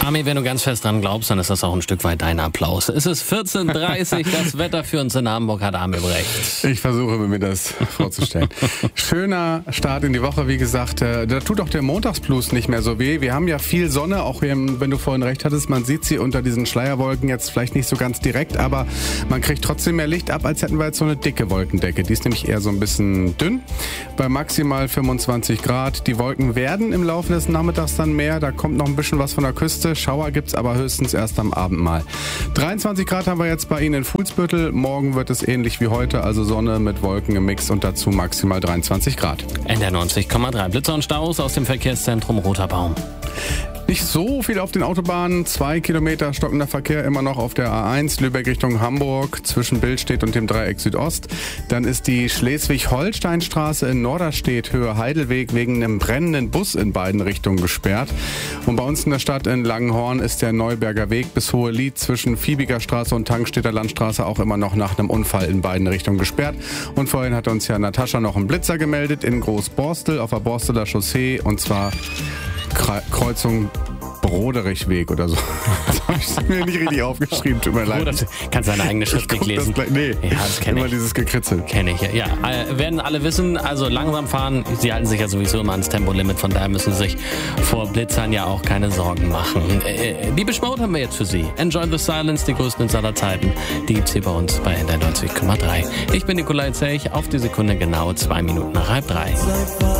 Armin, wenn du ganz fest dran glaubst, dann ist das auch ein Stück weit dein Applaus. Es ist 14:30 Uhr, das Wetter für uns in Hamburg hat Armin Brecht. Ich versuche mir das vorzustellen. Schöner Start in die Woche, wie gesagt. Da tut auch der Montagsblues nicht mehr so weh. Wir haben ja viel Sonne, auch wenn du vorhin recht hattest, man sieht sie unter diesen Schleierwolken jetzt vielleicht nicht so ganz direkt, aber man kriegt trotzdem mehr Licht ab, als hätten wir jetzt so eine dicke Wolkendecke. Die ist nämlich eher so ein bisschen dünn, bei maximal 25 Grad. Die Wolken werden im Laufe des Nachmittags dann mehr, da kommt noch ein bisschen was von der Küste. Schauer gibt's aber höchstens erst am Abend mal. 23 Grad haben wir jetzt bei Ihnen in Fuhlsbüttel. Morgen wird es ähnlich wie heute, also Sonne mit Wolken im Mix und dazu maximal 23 Grad. NDR 90,3. Blitzer und Staus aus dem Verkehrszentrum Roter Baum. Nicht so viel auf den Autobahnen, 2 Kilometer stockender Verkehr immer noch auf der A1 Lübeck Richtung Hamburg zwischen Billstedt und dem Dreieck Südost. Dann ist die Schleswig-Holstein-Straße in Norderstedt Höhe Heidelweg wegen einem brennenden Bus in beiden Richtungen gesperrt. Und bei uns in der Stadt in Langenhorn ist der Neuberger Weg bis Hohelied zwischen Fiebiger Straße und Tankstädter Landstraße auch immer noch nach einem Unfall in beiden Richtungen gesperrt. Und vorhin hat uns ja Natascha noch einen Blitzer gemeldet in Großborstel auf der Borsteler Chaussee und zwar Kreuzung Broderichweg oder so. Das habe ich mir nicht richtig aufgeschrieben, tut mir leid. Kannst deine eigene Schrift nicht lesen. Nee, ja, das kenne ich. Immer dieses Gekritzel. Kenne ich, ja. Werden alle wissen, also langsam fahren, sie halten sich ja sowieso immer ans Tempolimit, von daher müssen sie sich vor Blitzern ja auch keine Sorgen machen. Liebe Schmaut haben wir jetzt für Sie. Enjoy the Silence, die größten Hits aller Zeiten. Die gibt's hier bei uns bei NDR 90,3. Ich bin Nikolai Zech, auf die Sekunde genau 2 Minuten nach 2:30.